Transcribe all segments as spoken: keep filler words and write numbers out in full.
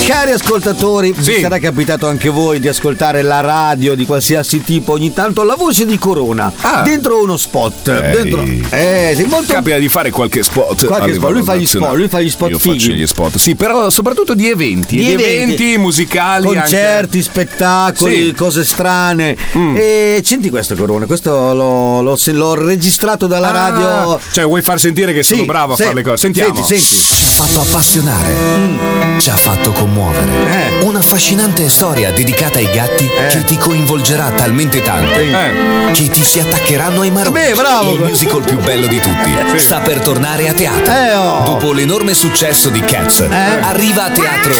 Cari ascoltatori, Sì. vi sarà capitato anche voi di ascoltare la radio di qualsiasi tipo, ogni tanto la voce di Corona Ah. dentro uno spot. Ehi. Dentro, eh, sei molto. Capita di fare qualche spot. Qualche a spot, livello lui fa gli nazionale. spot, lui fa gli spot Io fighi. faccio gli spot, sì, però soprattutto di eventi, Di di, eventi. eventi, musicali, Concerti, anche. spettacoli, Sì. cose strane. Mm. E senti questo, Corona, questo l'ho, l'ho- l'ho registrato dalla Ah, radio. Cioè, vuoi far sentire che sono Sì, bravo a sì. fare le cose? Sentiamo. Senti, senti. Fatto appassionare, ci ha fatto commuovere. Eh. Una affascinante storia dedicata ai gatti Eh. che ti coinvolgerà talmente tanto Eh. che ti si attaccheranno ai maroni. Beh, bravo. Il musical più bello di tutti sta per tornare a teatro. Eh, oh. Dopo l'enorme successo di Cats, arriva a teatro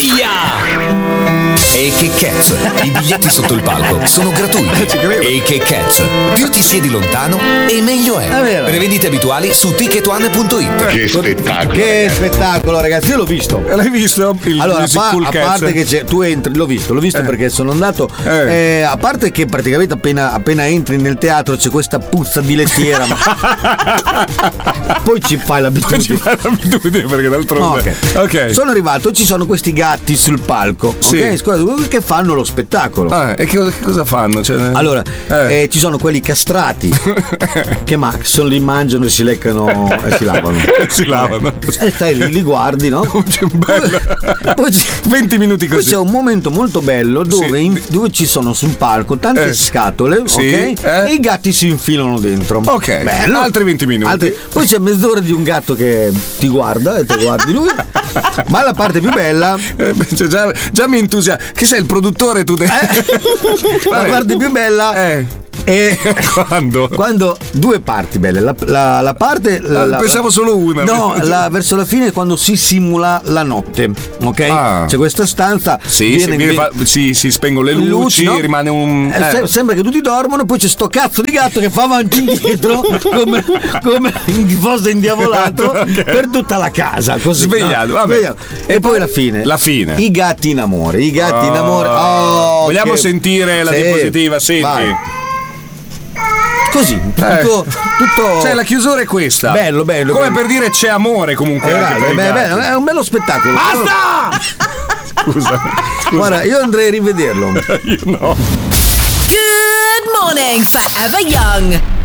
Aia! E che Cats, i biglietti sotto il palco sono gratuiti. Ci credo. E che Cats, più ti siedi lontano e meglio è. È vero. Prevendite abituali su ticket one punto it. Che spettacolo. Che spettacolo, ragazzi, io l'ho visto. L'hai visto? Il Allora, a, musical pa- a Cats? parte che c'è, tu entri, l'ho visto, l'ho visto Eh. perché sono andato. Eh. eh, a parte che praticamente appena, appena entri nel teatro c'è questa puzza di lettiera, ma poi ci fai l'abitudine. Ci fai l'abitudine perché d'altronde. Ok. Ok. Sono arrivato, ci sono questi gatti sul palco, Sì. ok? Scusa, che fanno lo spettacolo. Ah, e che, che cosa fanno? Cioè, Allora, eh. eh, ci sono quelli castrati che ma sono lì, mangiano e si leccano e si lavano. si lavano. E stai lì, li guardi, no? Che bello. Poi c'è- venti minuti Poi così. c'è un momento molto bello dove, Sì. in- dove ci sono sul palco tante Eh. scatole, Sì, ok? eh. E i gatti si infilano dentro. Ok, Bello. altri venti minuti. Altri- Poi c'è mezz'ora di un gatto che ti guarda e te guardi lui. Ma la parte più bella, Eh, cioè, già, già mi entusiasma. Che sei il produttore tu? De- la Vabbè. parte più bella Eh. è Quando? quando due parti belle. La, la- la parte. La, Ah, la- pensavo solo una. No, la- verso la fine quando si simula la notte, ok? Ah. C'è questa stanza. Sì, viene- si, viene fa- si, si spengono le luci, no? rimane un. Eh, se- Sembra che tutti dormono, poi c'è sto cazzo di gatto che fa avanti e indietro come, come fosse indiavolato Ok. per tutta la casa. Così, Svegliato, no? vabbè. Svegliato. E, E poi poi la fine. la fine. I gatti in amore. I gatti in Oh. amore. Oh, Vogliamo che- sentire la Sì, diapositiva? Senti. vai. Così, tutto, tutto Cioè, la chiusura è questa. Bello, bello, Come bello. per dire c'è amore comunque. Eh, anche dai, per i beh, gatti. beh, è un bello spettacolo. Basta! Scusa. Guarda, io andrei a rivederlo. Io no. Good morning, Forever Young.